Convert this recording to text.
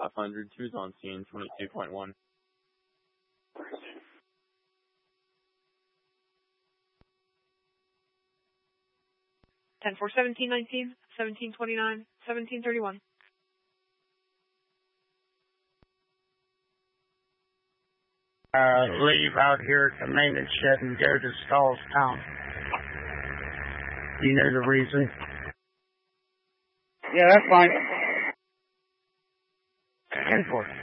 500, 2's on scene, 22.1. 10-4, 17-19, 17-29, 17-31. Leave out here at the maintenance shed and go to Stalls Town. You know the reason? Yeah, that's fine. 10-4.